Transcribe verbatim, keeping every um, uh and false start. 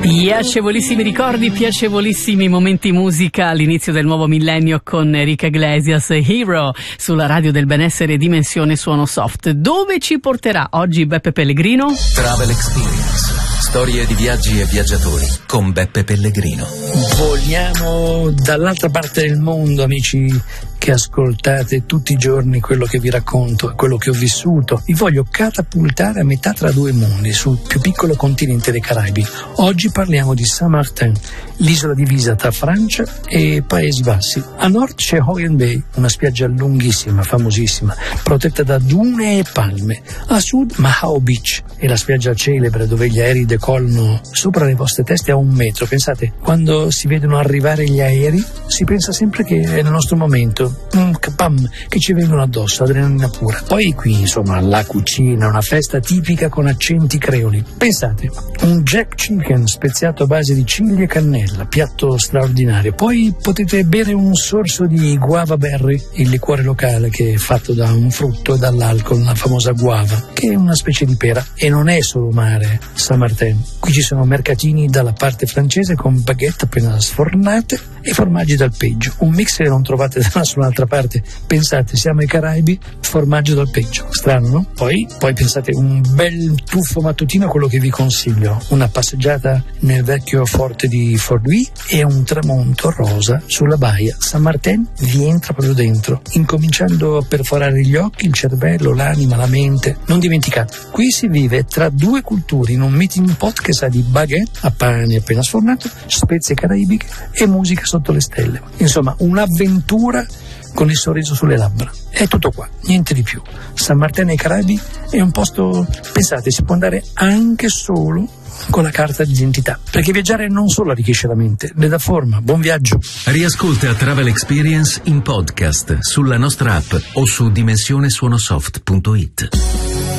Piacevolissimi ricordi, piacevolissimi momenti musica all'inizio del nuovo millennio con Enrique Iglesias, Hero, sulla radio del benessere Dimensione Suono Soft. Dove ci porterà oggi Beppe Pellegrino? Travel Experience, storie di viaggi e viaggiatori con Beppe Pellegrino. Vogliamo dall'altra parte del mondo, amici che ascoltate tutti i giorni quello che vi racconto e quello che ho vissuto. Vi voglio catapultare a metà tra due mondi, sul più piccolo continente dei Caraibi. Oggi parliamo di Saint-Martin, l'isola divisa tra Francia e Paesi Bassi. A nord c'è Hoyen Bay, una spiaggia lunghissima, famosissima, protetta da dune e palme. A sud Mahao Beach è la spiaggia celebre dove gli aerei decollano sopra le vostre teste a un metro. Pensate, quando si vedono arrivare gli aerei si pensa sempre che è il nostro momento, mm, pam, che ci vengono addosso, adrenalina pura. Poi qui insomma la cucina, una festa tipica con accenti creoli. Pensate, un jack chicken speziato a base di ciglia e cannella, piatto straordinario. Poi potete bere un sorso di guava berry, il liquore locale che è fatto da un frutto e dall'alcol, la famosa guava, che è una specie di pera. E non è solo mare Saint-Martin, qui ci sono mercatini dalla parte francese con baguette appena sfornate e formaggi dal peggio, un mix che non trovate da nessun'altra parte. Pensate, siamo ai Caraibi, formaggio dal peggio, strano, no? Poi, poi pensate, un bel tuffo mattutino, quello che vi consiglio, una passeggiata nel vecchio forte di Fort-Louis e un tramonto rosa sulla baia. Saint-Martin vi entra proprio dentro, incominciando a perforare gli occhi, il cervello, l'anima, la mente. Non dimenticate, qui si vive tra due culture in un meeting pot che sa di baguette a pane appena sfornato, spezie caraibiche e musica sotto le stelle. Insomma, un'avventura con il sorriso sulle labbra. È tutto qua, niente di più. Saint-Martin nei Caraibi è un posto, pensate, si può andare anche solo con la carta d'identità, perché viaggiare non solo arricchisce la mente, le dà forma. Buon viaggio. Riascolta Travel Experience in podcast sulla nostra app o su dimensionesuonosoft punto it.